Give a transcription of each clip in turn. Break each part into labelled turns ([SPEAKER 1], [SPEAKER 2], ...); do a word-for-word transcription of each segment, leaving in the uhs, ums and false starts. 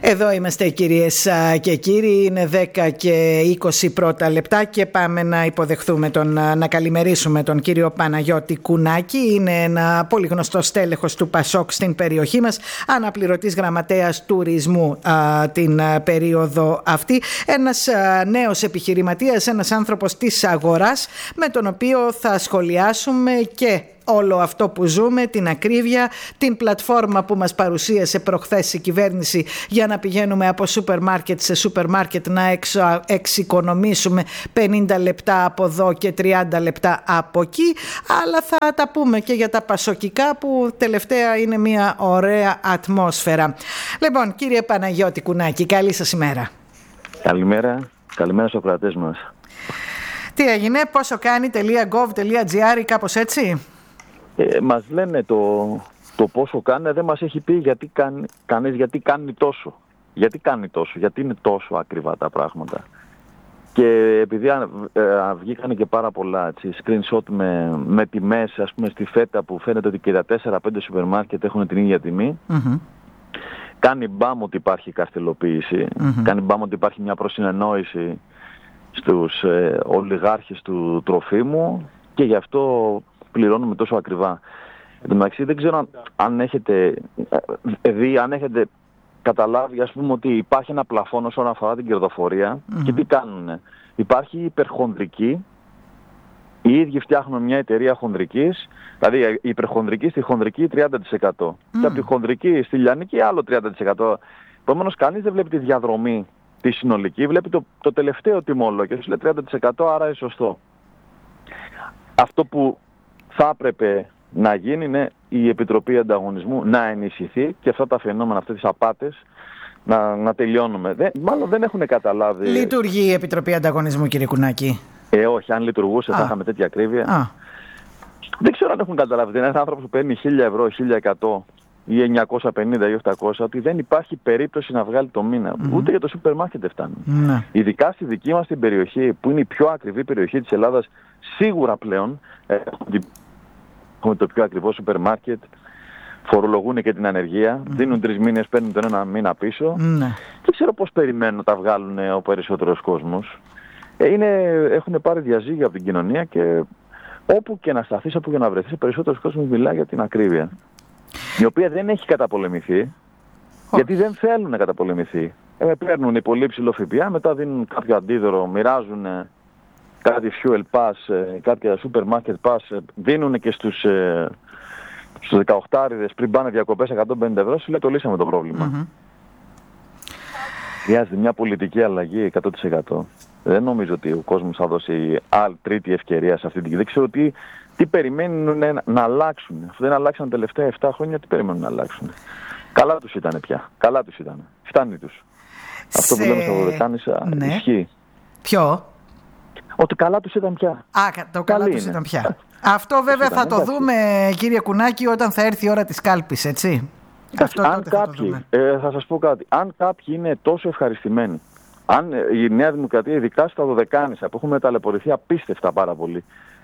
[SPEAKER 1] Εδώ είμαστε κυρίες και κύριοι, είναι δέκα και είκοσι πρώτα λεπτά και πάμε να υποδεχθούμε τον, να καλημερίσουμε τον κύριο Παναγιώτη Κουνάκη. Είναι ένα πολύ γνωστό στέλεχος του Πασόκ στην περιοχή μας, αναπληρωτής γραμματέας τουρισμού α, την α, περίοδο αυτή. Ένας α, νέος επιχειρηματίας, ένας άνθρωπος της αγοράς, με τον οποίο θα σχολιάσουμε και όλο αυτό που ζούμε, την ακρίβεια, την πλατφόρμα που μας παρουσίασε προχθές η κυβέρνηση για να πηγαίνουμε από σούπερ μάρκετ σε σούπερ μάρκετ να εξο, εξοικονομήσουμε πενήντα λεπτά από εδώ και τριάντα λεπτά από εκεί, αλλά θα τα πούμε και για τα πασοκικά που τελευταία είναι μια ωραία ατμόσφαιρα. Λοιπόν, κύριε Παναγιώτη Κουνάκη, καλή σας ημέρα.
[SPEAKER 2] Καλημέρα, καλημέρα στους ακροατές μας.
[SPEAKER 1] Τι έγινε, πόσο κάνει .gov.gr ή κάπως έτσι?
[SPEAKER 2] Ε, μας λένε το, το πόσο κάνει, δεν μας έχει πει γιατί κάνει, κανείς γιατί κάνει τόσο. Γιατί κάνει τόσο, γιατί είναι τόσο ακριβά τα πράγματα. Και επειδή ε, βγήκαν και πάρα πολλά έτσι, screenshot με, με τιμές, ας πούμε στη φέτα που φαίνεται ότι και τα τέσσερα πέντε σούπερ μάρκετ έχουν την ίδια τιμή. Mm-hmm. Κάνει μπάμ ότι υπάρχει καρτελοποίηση, mm-hmm. κάνει μπάμ ότι υπάρχει μια προσυνεννόηση στους ε, ολιγάρχες του τροφίμου και γι' αυτό πληρώνουμε τόσο ακριβά. Εν τω μεταξύ δεν ξέρω αν, αν έχετε δει, αν έχετε καταλάβει, ας πούμε, ότι υπάρχει ένα πλαφόν όσον αφορά την κερδοφορία mm-hmm. και τι κάνουνε. Υπάρχει υπερχονδρική, οι ίδιοι φτιάχνουν μια εταιρεία χονδρικής, δηλαδή η υπερχονδρική στη χονδρική τριάντα τοις εκατό mm. και από τη χονδρική στη λιανική άλλο τριάντα τοις εκατό. Επομένως κανείς δεν βλέπει τη διαδρομή τη συνολική, βλέπει το, το τελευταίο τιμόλογο και σου λέει τριάντα τοις εκατό, άρα είναι σωστό. Αυτό που θα έπρεπε να γίνει είναι η Επιτροπή Ανταγωνισμού να ενισχυθεί και αυτά τα φαινόμενα, αυτές τις απάτες να, να τελειώνουμε. Δεν, μάλλον δεν έχουν καταλάβει.
[SPEAKER 1] Λειτουργεί η Επιτροπή Ανταγωνισμού, κύριε Κουνάκη?
[SPEAKER 2] Ε, όχι, αν λειτουργούσε Α. θα είχαμε τέτοια ακρίβεια. Α. Δεν ξέρω αν έχουν καταλάβει. Είναι ένας άνθρωπος που παίρνει χίλια ευρώ, χίλια εκατό ή εννιακόσια πενήντα ή οκτακόσια, ότι δεν υπάρχει περίπτωση να βγάλει το μήνα. Mm-hmm. Ούτε για το σούπερ μάρκετ δεν φτάνει. Mm-hmm. Ειδικά στη δική μας την περιοχή, που είναι η πιο ακριβή περιοχή της Ελλάδας, σίγουρα πλέον έχουμε το πιο ακριβό σούπερ μάρκετ, φορολογούν και την ανεργία, mm-hmm. δίνουν τρεις μήνες, παίρνουν τον ένα μήνα πίσω. Mm-hmm. Δεν ξέρω πώς περιμένουν να τα βγάλουν ο περισσότερος κόσμος. Ε, είναι, έχουν πάρει διαζύγιο από την κοινωνία και όπου και να σταθείς, όπου και να βρεθείς, ο περισσότερος κόσμος μιλάει για την ακρίβεια. Η οποία δεν έχει καταπολεμηθεί, oh. γιατί δεν θέλουν να καταπολεμηθεί. Ε, παίρνουν πολύ ψηλό ΦΠΑ, μετά δίνουν κάποιο αντίδωρο, μοιράζουν κάτι fuel pass, κάποια supermarket pass, δίνουν και στους, ε, στους δεκαοκτάριδες πριν πάνε διακοπές εκατόν πενήντα ευρώ, σου λέει το λύσαμε το πρόβλημα. Mm-hmm. Χρειάζεται μια πολιτική αλλαγή εκατό τοις εκατό. Δεν νομίζω ότι ο κόσμος θα δώσει άλλη τρίτη ευκαιρία σε αυτή την. Δεν ξέρω τι, τι περιμένουν να, να αλλάξουν. Αφού δεν αλλάξαν τα τελευταία επτά χρόνια, τι περιμένουν να αλλάξουν. Καλά τους ήταν πια. Καλά τους ήταν. Φτάνει τους. Σε... Αυτό που λέμε στα Βορειοκάνησα ναι. ισχύει.
[SPEAKER 1] Ποιο?
[SPEAKER 2] Ότι καλά τους ήταν πια.
[SPEAKER 1] Α, το καλά τους ήταν πια. Αυτό βέβαια θα το δούμε, κύριε Κουνάκη, όταν θα έρθει η ώρα της κάλπης, έτσι. Αυτό
[SPEAKER 2] αν κάποιοι, θα, το δούμε. Ε, θα σας πω κάτι. Αν κάποιοι είναι τόσο ευχαριστημένοι, αν η Νέα Δημοκρατία, ειδικά στα Δωδεκάνησα, που έχουμε ταλαιπωρηθεί απίστευτα πάρα πολύ,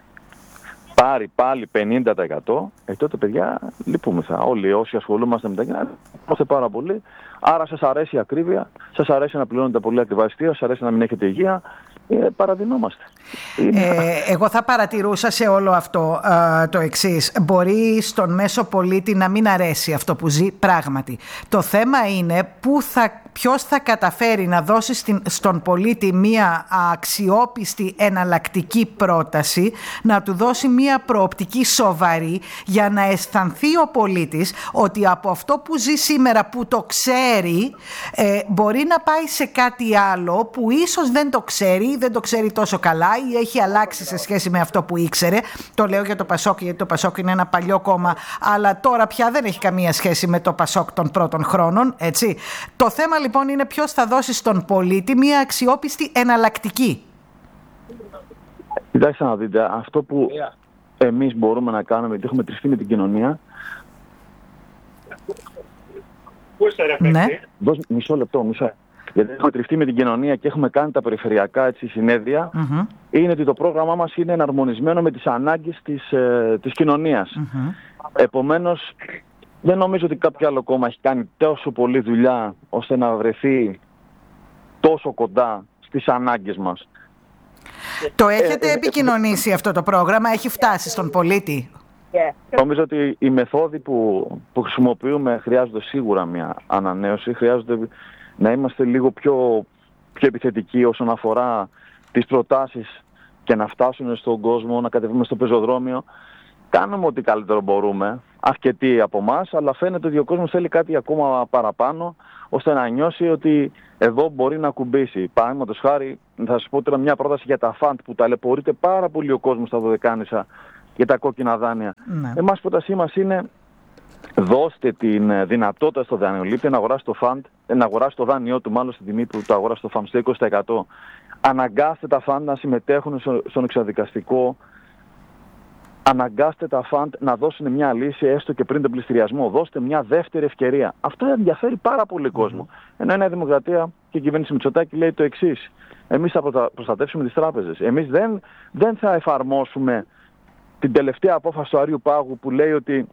[SPEAKER 2] πάρει πάλι πενήντα τοις εκατό, ε, τότε παιδιά λυπούμεθα. Όλοι όσοι ασχολούμαστε με τα κοινά, είμαστε πάρα πολύ. Άρα σας αρέσει η ακρίβεια, σας αρέσει να πληρώνετε πολύ ακριβά εισιτήρια, σας αρέσει να μην έχετε υγεία. Ε, παραδεινόμαστε.
[SPEAKER 1] Ε, εγώ θα παρατηρούσα σε όλο αυτό ε, το εξής. Μπορεί στον μέσο πολίτη να μην αρέσει αυτό που ζει πράγματι. Το θέμα είναι που θα, ποιος θα καταφέρει να δώσει στην, στον πολίτη μία αξιόπιστη εναλλακτική πρόταση, να του δώσει μία προοπτική σοβαρή για να αισθανθεί ο πολίτης ότι από αυτό που ζει σήμερα, που το ξέρει, ε, μπορεί να πάει σε κάτι άλλο που ίσως δεν το ξέρει, δεν το ξέρει τόσο καλά ή έχει αλλάξει σε σχέση με αυτό που ήξερε. Το λέω για το Πασόκ, γιατί το Πασόκ είναι ένα παλιό κόμμα, αλλά τώρα πια δεν έχει καμία σχέση με το Πασόκ των πρώτων χρόνων, έτσι. Το θέμα λοιπόν είναι ποιος θα δώσει στον πολίτη μια αξιόπιστη εναλλακτική.
[SPEAKER 2] Κοιτάξτε να δείτε, αυτό που εμείς μπορούμε να κάνουμε, γιατί έχουμε τριστεί με την κοινωνία.
[SPEAKER 3] Πού είστε ρε
[SPEAKER 1] ναι.
[SPEAKER 2] Δώσ' μισό λεπτό, μισό. Γιατί έχουμε τριστεί με την κοινωνία και έχουμε κάνει τα περιφερειακά έτσι, συνέδρια, mm-hmm. είναι ότι το πρόγραμμά μας είναι εναρμονισμένο με τις ανάγκες της, ε, της κοινωνίας. Mm-hmm. Επομένως, δεν νομίζω ότι κάποιο άλλο κόμμα έχει κάνει τόσο πολλή δουλειά ώστε να βρεθεί τόσο κοντά στις ανάγκες μας.
[SPEAKER 1] Το έχετε ε, επικοινωνήσει ε, αυτό το πρόγραμμα, έχει φτάσει στον πολίτη?
[SPEAKER 2] Yeah. Νομίζω ότι οι μεθόδοι που, που χρησιμοποιούμε χρειάζονται σίγουρα μια ανανέωση, χρειάζονται να είμαστε λίγο πιο, πιο επιθετικοί όσον αφορά τις προτάσεις και να φτάσουν στον κόσμο, να κατεβούμε στο πεζοδρόμιο. Κάνουμε ό,τι καλύτερο μπορούμε, αρκετοί από εμάς, αλλά φαίνεται ότι ο κόσμος θέλει κάτι ακόμα παραπάνω, ώστε να νιώσει ότι εδώ μπορεί να κουμπίσει. Παραδείγματος χάρη, θα σας πω τώρα μια πρόταση για τα φαντ που ταλαιπωρείται πάρα πολύ ο κόσμος στα Δωδεκάνησα για τα κόκκινα δάνεια. Ναι. Εμάς η πρότασή μας είναι δώστε την δυνατότητα στο δανειολήπτη να αγοράσει το φαντ, να αγοράσει το δάνειό του, μάλλον στην τιμή που το αγοράσει το φαντ στο είκοσι τοις εκατό. Αναγκάστε τα φαντ να συμμετέχουν στον εξαδικαστικό. Αναγκάστε τα φαντ να δώσουν μια λύση έστω και πριν τον πληστηριασμό. Δώστε μια δεύτερη ευκαιρία. Αυτό ενδιαφέρει πάρα πολύ κόσμο. Mm-hmm. Ενώ η Νέα Δημοκρατία και η κυβέρνηση Μητσοτάκη λέει το εξής. Εμείς θα προστατεύσουμε τις τράπεζες. Εμείς δεν, δεν θα εφαρμόσουμε την τελευταία απόφαση του Αρείου Πάγου που λέει ότι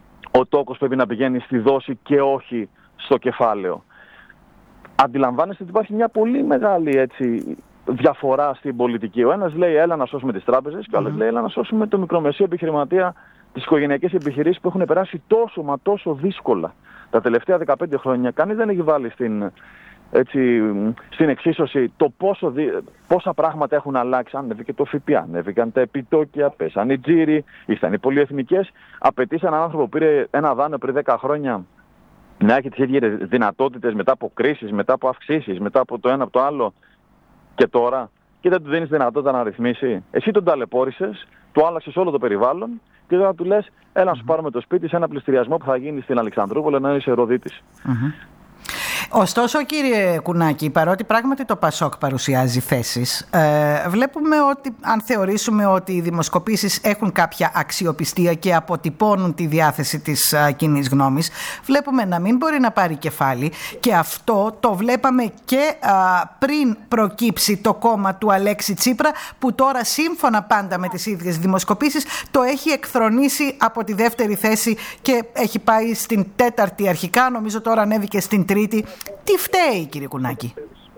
[SPEAKER 2] ο τόκος πρέπει να πηγαίνει στη δόση και όχι στο κεφάλαιο. Αντιλαμβάνεστε ότι υπάρχει μια πολύ μεγάλη έτσι, διαφορά στην πολιτική. Ο ένας λέει έλα να σώσουμε τις τράπεζες και ο άλλος mm-hmm. λέει έλα να σώσουμε το μικρομεσαίο επιχειρηματία, τις οικογενειακές επιχειρήσεις που έχουν περάσει τόσο μα τόσο δύσκολα. Τα τελευταία δεκαπέντε χρόνια κανείς δεν έχει βάλει στην, έτσι, στην εξίσωση το πόσο δι... πόσα πράγματα έχουν αλλάξει. Ανέβηκε το ΦΠΑ, ανέβηκαν τα επιτόκια, πέσαν οι τζίροι, ήρθαν οι πολυεθνικές. Απαιτήσαν έναν άνθρωπο που πήρε ένα δάνειο πριν δέκα χρόνια να έχει τις ίδιες δυνατότητες μετά από κρίσεις, μετά από αυξήσεις, μετά από το ένα από το άλλο. Και τώρα, και δεν του δίνεις δυνατότητα να ρυθμίσει. Εσύ τον ταλαιπώρησες, του άλλαξες όλο το περιβάλλον και τώρα του λες έλα να σου πάρουμε το σπίτι σε ένα πληστηριασμό που θα γίνει στην Αλεξανδρούπολη να είσαι Ροδίτης.
[SPEAKER 1] Mm-hmm. Ωστόσο, κύριε Κουνάκη, παρότι πράγματι το Πασόκ παρουσιάζει θέσεις, ε, βλέπουμε ότι αν θεωρήσουμε ότι οι δημοσκοπήσεις έχουν κάποια αξιοπιστία και αποτυπώνουν τη διάθεση της α, κοινής γνώμης, βλέπουμε να μην μπορεί να πάρει κεφάλι και αυτό το βλέπαμε και α, πριν προκύψει το κόμμα του Αλέξη Τσίπρα, που τώρα σύμφωνα πάντα με τις ίδιες δημοσκοπήσεις το έχει εκθρονήσει από τη δεύτερη θέση και έχει πάει στην τέταρτη αρχικά, νομίζω τώρα ανέβηκε στην τρίτη. Τι φταίει, κύριε Κουνάκη?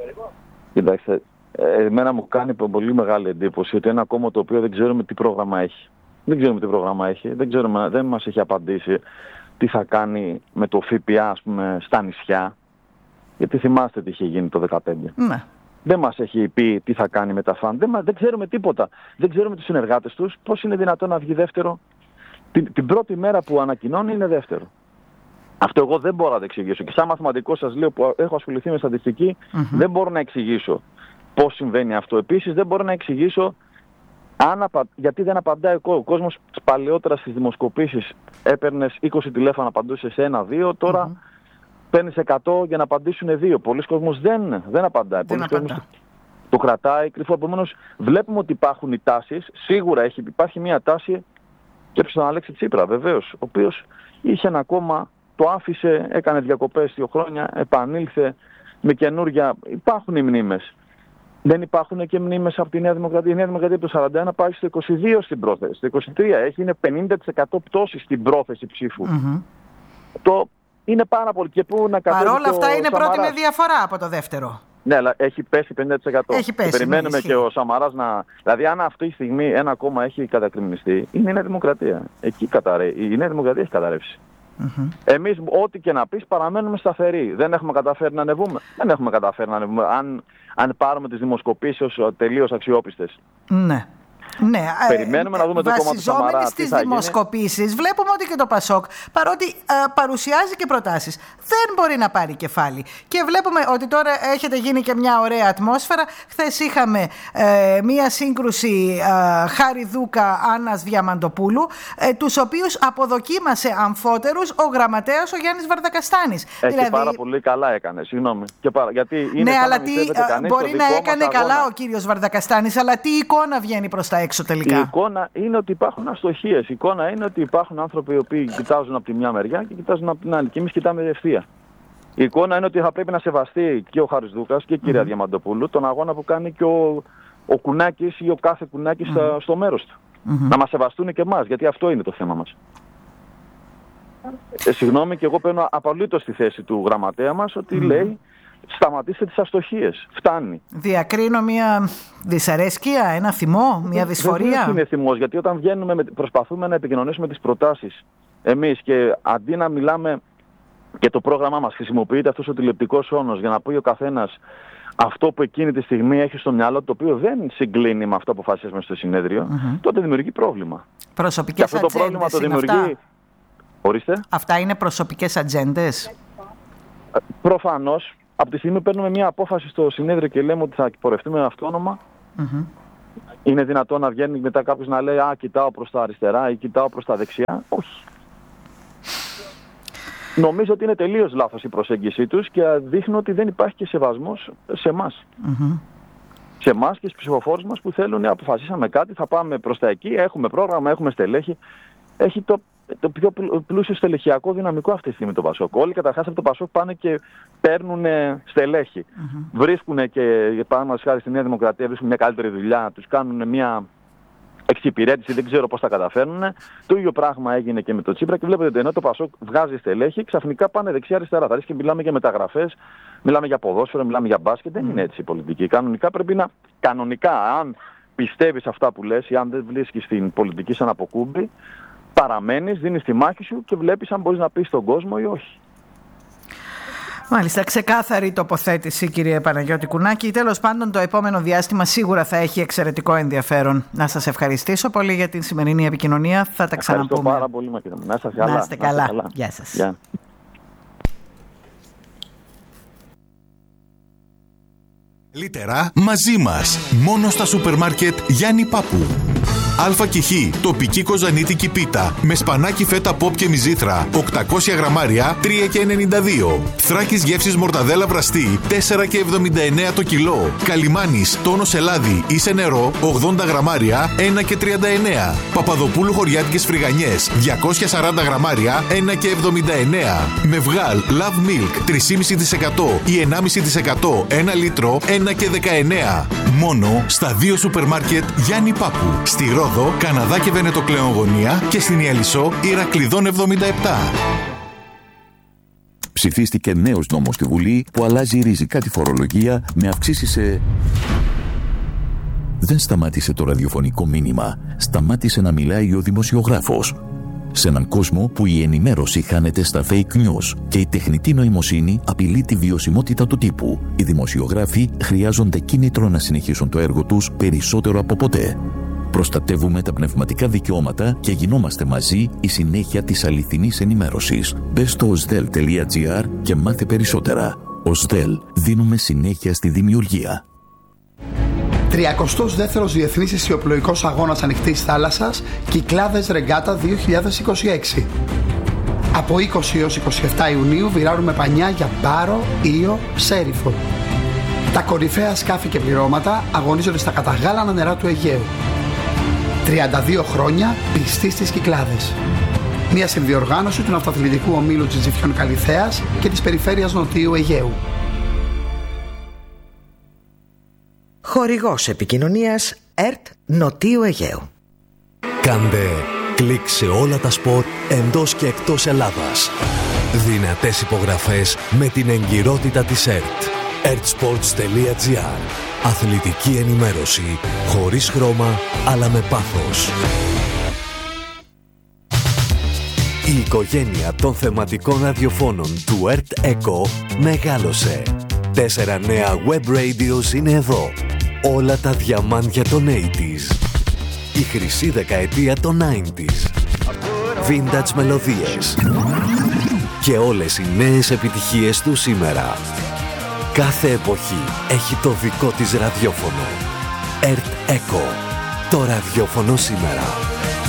[SPEAKER 2] Κοιτάξτε, εμένα μου κάνει πολύ μεγάλη εντύπωση ότι ένα κόμμα το οποίο δεν ξέρουμε τι πρόγραμμα έχει. Δεν ξέρουμε τι πρόγραμμα έχει, δεν, ξέρουμε, δεν μας έχει απαντήσει τι θα κάνει με το ΦΠΑ, ας πούμε, στα νησιά. Γιατί θυμάστε τι είχε γίνει το δύο χιλιάδες δεκαπέντε. Ναι. Δεν μας έχει πει τι θα κάνει με τα φαν. Δεν, δεν ξέρουμε τίποτα. Δεν ξέρουμε τους συνεργάτες τους. Πώς είναι δυνατόν να βγει δεύτερο? Την, την πρώτη μέρα που ανακοινώνει είναι δεύτερο. Αυτό εγώ δεν μπορώ να το εξηγήσω. Και σαν μαθηματικό σας λέω που έχω ασχοληθεί με στατιστική, mm-hmm. δεν μπορώ να εξηγήσω πώς συμβαίνει αυτό. Επίσης δεν μπορώ να εξηγήσω αν απα... γιατί δεν απαντάει ο κόσμος. Παλαιότερα στις δημοσκοπήσεις έπαιρνες είκοσι τηλέφωνα, απαντούσες σε ένα δύο, τώρα mm-hmm. παίρνεις εκατό για να απαντήσουν δύο. Πολλοί κόσμος δεν, δεν απαντάει.
[SPEAKER 1] Δεν
[SPEAKER 2] Πολλοί κόσμος το κρατάει κρυφό. Επομένως βλέπουμε ότι υπάρχουν οι τάσεις. Σίγουρα έχει, υπάρχει μια τάση και στον Αλέξη Τσίπρα βεβαίως, ο οποίος είχε ένα κόμμα, το άφησε, έκανε διακοπές δύο χρόνια, επανήλθε με καινούρια. Υπάρχουν οι μνήμες. Δεν υπάρχουν και μνήμες από τη Νέα Δημοκρατία. Η Νέα Δημοκρατία από το σαράντα ένα πάει στο είκοσι δύο στην πρόθεση. Στο είκοσι τρία έχει, είναι πενήντα τοις εκατό πτώση στην πρόθεση ψήφου. Mm-hmm. Το είναι πάρα πολύ. Και πού να
[SPEAKER 1] Παρ' όλα αυτά είναι Σαμαράς. Πρώτη με διαφορά από το δεύτερο.
[SPEAKER 2] Ναι, αλλά έχει πέσει πενήντα τοις εκατό.
[SPEAKER 1] Έχει πέσει,
[SPEAKER 2] και περιμένουμε και ο Σαμαράς να... Δηλαδή αν αυτή τη στιγμή ένα κόμμα έχει κατακριμνιστεί, είναι η Νέα Δημοκρατία. Εκεί καταρρέ... Η Νέα Δημοκρατία έχει καταρρεύσει. Mm-hmm. Εμείς ό,τι και να πεις παραμένουμε σταθεροί. Δεν έχουμε καταφέρει να ανεβούμε. Δεν έχουμε καταφέρει να ανεβούμε αν, αν πάρουμε τις δημοσκοπήσεις ως τελείως αξιόπιστες.
[SPEAKER 1] Ναι. Ναι,
[SPEAKER 2] περιμένουμε ε, να δούμε το κόμμα του Σαμαρά.
[SPEAKER 1] Βασιζόμενοι στις δημοσκοπήσεις, βλέπουμε ότι και το Πασόκ, παρότι ε, παρουσιάζει και προτάσεις, δεν μπορεί να πάρει κεφάλι. Και βλέπουμε ότι τώρα έχετε γίνει και μια ωραία ατμόσφαιρα. Χθες είχαμε ε, μια σύγκρουση ε, Χάρη Δούκα, Άννας Διαμαντοπούλου, ε, τους οποίους αποδοκίμασε αμφότερους ο γραμματέας ο Γιάννης Βαρδακαστάνης.
[SPEAKER 2] Έχει δηλαδή... πάρα πολύ καλά έκανε, συγγνώμη. Και παρα... Γιατί είναι
[SPEAKER 1] ναι, αλλά τι, μπορεί να έκανε αγώνα. Καλά ο κύριος Βαρδακαστάνης, αλλά τι εικόνα βγαίνει προς τα έξω τελικά?
[SPEAKER 2] Η εικόνα είναι ότι υπάρχουν αστοχίες. Η εικόνα είναι ότι υπάρχουν άνθρωποι οι οποίοι κοιτάζουν από τη μια μεριά και κοιτάζουν από την άλλη. Και εμείς κοιτάμε ευθεία. Η εικόνα είναι ότι θα πρέπει να σεβαστεί και ο Χάρης Δούκας και η κυρία mm-hmm. Διαμαντοπούλου τον αγώνα που κάνει και ο, ο Κουνάκης ή ο κάθε Κουνάκης mm-hmm. στο μέρος του. Mm-hmm. Να μας σεβαστούν και εμάς, γιατί αυτό είναι το θέμα μας. Ε, συγγνώμη, και εγώ παίρνω απολύτως στη θέση του γραμματέα μας ότι mm. λέει σταματήστε τις αστοχίες. Φτάνει.
[SPEAKER 1] Διακρίνω μια δυσαρέσκεια, ένα θυμό, μια δυσφορία.
[SPEAKER 2] Δεν είναι θυμός, γιατί όταν βγαίνουμε, με, προσπαθούμε να επικοινωνήσουμε τις προτάσεις εμείς και αντί να μιλάμε και το πρόγραμμά μας χρησιμοποιείται αυτός ο τηλεοπτικός όνος για να πει ο καθένας αυτό που εκείνη τη στιγμή έχει στο μυαλό, το οποίο δεν συγκλίνει με αυτό που αποφασίσαμε στο συνέδριο, mm-hmm. τότε δημιουργεί πρόβλημα.
[SPEAKER 1] Προσωπικές
[SPEAKER 2] και αυτό το πρόβλημα το δημιουργεί. Αυτά. Ορίστε.
[SPEAKER 1] Αυτά είναι προσωπικές ατζέντες.
[SPEAKER 2] Προφανώς. Από τη στιγμή που παίρνουμε μια απόφαση στο συνέδριο και λέμε ότι θα πορευτούμε αυτόνομα, mm-hmm. είναι δυνατόν να βγαίνει μετά κάποιος να λέει «Α, κοιτάω προς τα αριστερά» ή «κοιτάω προς τα δεξιά». Όχι. Νομίζω ότι είναι τελείως λάθος η προσέγγιση τους και δείχνει ότι δεν υπάρχει και σεβασμός σε εμάς. Mm-hmm. Σε εμάς και στους ψηφοφόρους μας που θέλουν, αποφασίσαμε κάτι, θα πάμε προς τα εκεί, έχουμε πρόγραμμα, έχουμε στελέχη. Έχει το, το πιο πλούσιο στελεχειακό δυναμικό αυτή τη στιγμή το Πασόκ. Όλοι καταρχάς από το Πασόκ πάνε και παίρνουν στελέχη. Mm-hmm. Βρίσκουν και, παραδείγματος χάρη στη Νέα Δημοκρατία, βρίσκουν μια καλύτερη δουλειά, τους κάνουν μια εξυπηρέτηση, δεν ξέρω πώς τα καταφέρνουν. Το ίδιο πράγμα έγινε και με το Τσίπρα και βλέπετε ότι ενώ το Πασόκ βγάζει στελέχη, ξαφνικά πάνε δεξιά-αριστερά. Θα και μιλάμε για μεταγραφές, μιλάμε για ποδόσφαιρο, μιλάμε για μπάσκετ. Δεν είναι έτσι η πολιτική. Κανονικά πρέπει να. Κανονικά, αν πιστεύεις αυτά που λες ή αν δεν βρίσκεις την πολιτική σαν αποκούμπη, παραμένεις, δίνεις τη μάχη σου και βλέπεις αν μπορείς να πεις στον κόσμο ή όχι.
[SPEAKER 1] Μάλιστα, ξεκάθαρη τοποθέτηση, κύριε Παναγιώτη Κουνάκη. Τέλος πάντων, το επόμενο διάστημα σίγουρα θα έχει εξαιρετικό ενδιαφέρον. Να σας ευχαριστήσω πολύ για την σημερινή επικοινωνία. Θα τα ξαναπούμε.
[SPEAKER 2] Ευχαριστώ πάρα πολύ, Μακεδονία. Να είστε καλά.
[SPEAKER 1] Να είστε καλά. καλά. Γεια σας.
[SPEAKER 2] Γεια.
[SPEAKER 4] Λίτερα μαζί μας. Μόνο στα σούπερ μάρκετ Γιάννη Πάπου. Α και Χ, τοπική κοζανίτικη πίτα με σπανάκι φέτα ποπ και μυζήθρα, οκτακόσια γραμμάρια, τρία και ενενήντα δύο. Θράκης γεύσης μορταδέλα βραστή, τέσσερα και εβδομήντα εννέα το κιλό. Καλιμάνης, τόνος ελάδι ή σε νερό, ογδόντα γραμμάρια, ένα και τριάντα εννέα. Παπαδοπούλου χωριάτικες φρυγανιές, διακόσια σαράντα γραμμάρια, ένα και εβδομήντα εννέα. Μευγάλ, Love Milk, τρία κόμμα πέντε τοις εκατό ή ενάμιση τοις εκατό, ένα λίτρο, ένα και δεκαεννέα. Μόνο στα δύο σούπερ μάρκετ Γιάννη Πάπου. Στη Ρόδο, Καναδά και Βενετοκλέον γωνία και στην Ιαλισσό Ηρακλειδών εβδομήντα επτά.
[SPEAKER 5] Ψηφίστηκε νέος νόμος στη Βουλή που αλλάζει ριζικά τη φορολογία με αυξήσεις σε... Δεν σταμάτησε το ραδιοφωνικό μήνυμα. Σταμάτησε να μιλάει ο δημοσιογράφος. Σε έναν κόσμο που η ενημέρωση χάνεται στα fake news και η τεχνητή νοημοσύνη απειλεί τη βιωσιμότητα του τύπου, οι δημοσιογράφοι χρειάζονται κίνητρο να συνεχίσουν το έργο τους περισσότερο από ποτέ. Προστατεύουμε τα πνευματικά δικαιώματα και γινόμαστε μαζί η συνέχεια της αληθινής ενημέρωσης. Μπες στο οσδέλ τελεία τζι άρ και μάθε περισσότερα. οσδέλ, δίνουμε συνέχεια στη δημιουργία.
[SPEAKER 6] τριακοστός δεύτερος Διεθνής Ισιοπλοϊκός Αγώνας Ανοιχτής Θάλασσας, Κυκλάδες Ρεγκάτα δύο χιλιάδες είκοσι έξι. Από είκοσι έως είκοσι επτά Ιουνίου βυράρουμε πανιά για Μπάρο, Ήο, Σέριφο. Τα κορυφαία σκάφη και πληρώματα αγωνίζονται στα καταγάλανα νερά του Αιγαίου. τριάντα δύο χρόνια πιστοί στις Κυκλάδες. Μια συνδιοργάνωση του Ναυτοαθλητικού Ομίλου Τζιτζιφιών Καλιθέας και της Περιφέρειας Νοτίου Αιγαίου.
[SPEAKER 7] Χορηγός επικοινωνίας ΕΡΤ Νοτίου Αιγαίου.
[SPEAKER 8] Κάντε κλικ σε όλα τα σπορ εντός και εκτός Ελλάδας. Δυνατές υπογραφές με την εγκυρότητα της ΕΡΤ. ερτ-σπορτς τελεία τζι άρ. Αθλητική ενημέρωση χωρίς χρώμα αλλά με πάθος. Η οικογένεια των θεματικών ραδιοφώνων του ΕΡΤ ΕΚΟ μεγάλωσε. Τέσσερα νέα web radios είναι εδώ. Όλα τα διαμάντια των ογδόντα. Η χρυσή δεκαετία των ενενήντα. Vintage μελωδίες. Και όλες οι νέες επιτυχίες του σήμερα. Κάθε εποχή έχει το δικό της ραδιόφωνο. ΕΡΤ ΕΚΟ. Το ραδιόφωνο σήμερα.